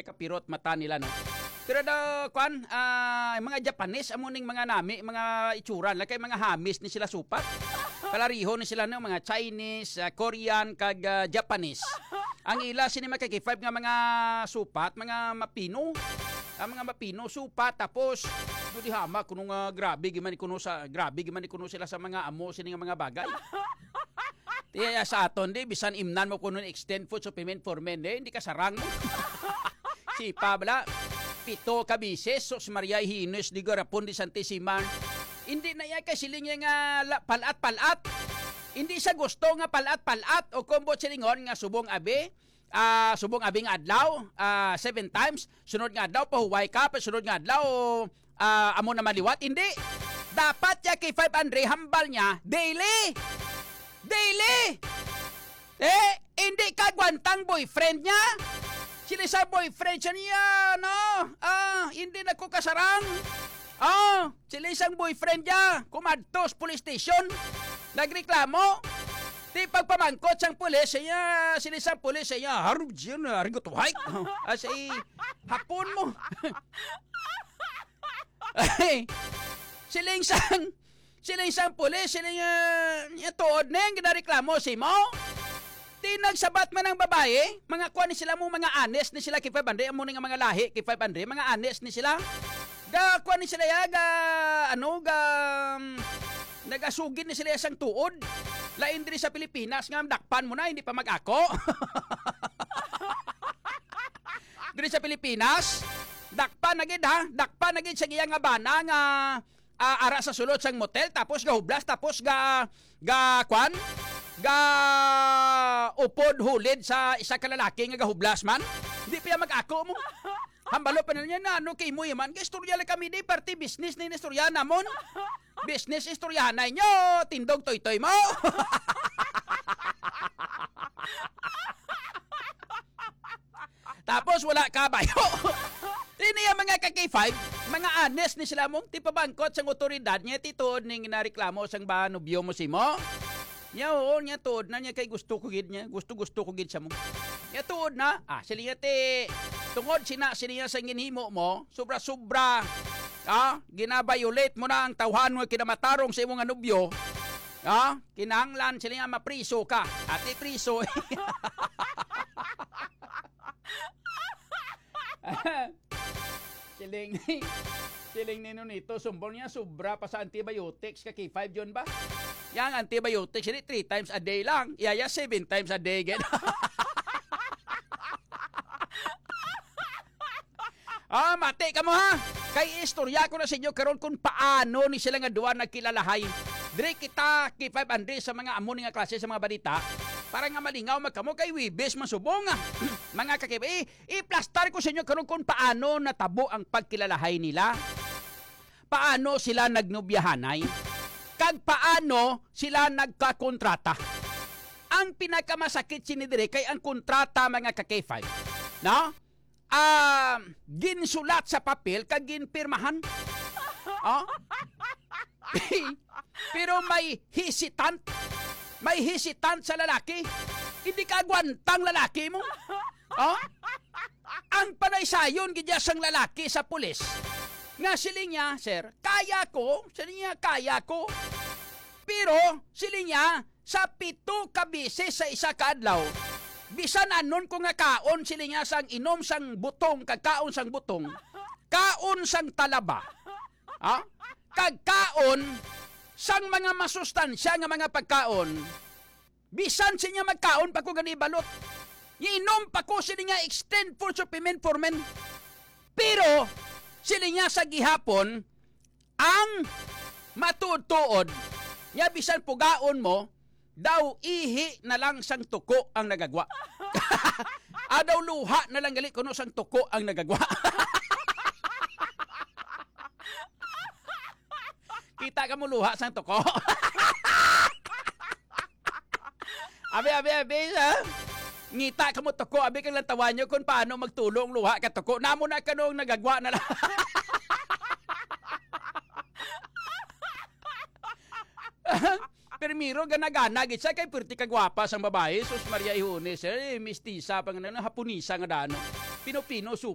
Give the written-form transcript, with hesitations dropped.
kapirot mata nila, no? Pero mga Japanese, amuning mga nami, mga itsuran, lakay mga hamis ni sila supat. Palariho ni sila, no? Mga Chinese, Korean, kag Japanese. Ang ila, sini makikifib nga mga supat, mga mapino. Mga mapino, supat, tapos, di hama, kunong grabe, gimani kuno sila sa mga amo, sini nga mga bagay. Tiya sa aton, bisan imnan mo kuno extend food supplement for men, hindi ka sarang mo. Sipa, bala. 7 ka bises, sos Maria Hines, di garapon di Santisiman. Hindi na yan kasi siling nga palat-palat. Hindi siya gusto nga palat-palat o kombo silingon nga subong abi nga adlaw 7 times, sunod nga adlaw pahuway ka, sunod nga adlaw amo na maliwat. Hindi. Dapat ya kay 500 hambal niya daily. Hindi ka gwantang boyfriend niya. Sila sa boyfriend siya niya, no? Hindi na ko kasarang. Sila isang boyfriend niya. Kumadtos police station. Nagreklamo. Di pagpamangkot sang pulis, sila isang pulis, harap dyan, harigot white. Asay, hapon mo. Sila isang pulis, sila yung tuod na yung ginareklamo si mo. Nagsabat man ang babae, mga kuha ni sila mo, mga anes ni sila kay 500, amo nga mga lahi kay 500, mga anes ni sila. Kuha ni sila nagasugin ni sila isang tuod. Lain diri sa Pilipinas, nga dakpan mo na, hindi pa mag-ako. Diri sa Pilipinas, dakpan na gid sa iyang nga bana nga ara sa sulod sang motel, tapos gahublas, tapos upod hulid sa isa ka lalaki nga gahublas man. Hindi pa mag-ako mo. Hambalo pa na niya na kay mo yaman. Istorya lang kami di party business na istorya namon. Business istorya na inyo. Tindog toy-toy mo. Tapos wala ka bayo. Tiniya mga kaki-5, mga honest ni sila mong tipabangkot sang otoridad niya tituod ning nareklamo sang ba nobyo mo si mo. Nya tuod na niya kay gusto ko gid niya. Gusto ko gid sa mo. Nya tuod na, sila te tungod siniya sa ginhimo mo, sobra-sobra. Ginabiolate mo na ang tawhan mo kinamatarong sa imong nobyo. Kinahanglan sila nga mapriso ka. Ati priso. Siling nino nito, sumbol niya sobra pa sa antibiotics ka K5 yun ba? Yang antibiotics, hindi 3 times a day lang. Iyaya 7 times a day. Mati ka mo ha. Kay istorya ko na sa inyo karon kung paano ni sila nga duwa nagkilalahay. Dire kita K500 sa mga amo nga klase sa mga balita. Para nga malingaw magkamo kay Wibes masubong. Mga kakiba, i-plastar ko sa inyo karon kung paano natabo ang pagkilalahay nila. Paano sila nagnobyahanay? Kag paano sila nagkakontrata? Ang pinakamasakit sinidire kay ang kontrata mga ka-K5. No? Ginsulat sa papel kag ginpirmahan. Pero may hesitant. May hesitant sa lalaki. Hindi ka agwantang lalaki mo. Ang panaysayon gidya sang lalaki sa pulis. Nga siling niya, sir, kaya ko. Pero siling niya, sa 7 ka bisis sa isa ka adlaw, bisan anon ko nga kaon siling niya sang inom sang butong, kagkaon sang butong, kaon sang talaba. Kag kaon sang mga masustansya nga mga pagkaon, bisan siya magkaon pa ko gani balot. Inom pa ko siling niya extend food supplement for men. Pero sila niya sa gihapon, ang matuod-tuod, niya bisan pugaon mo, daw ihi na lang sang tuko ang nagagwa. Daw luha na lang gali kuno sang tuko ang nagagwa. Kita ka mo luha sang tuko. Abi, ha? Ngita ka mo tuko, abi kang lantawan nyo kung paano magtulong luha ka tuko. Namo na ka nung nagagwa na lang. Permiro gana-gana git sa kay perti kagwapa sang babae. Sus Maria Ihunes, mistisa pang hapunisa nga dano. Pino-pino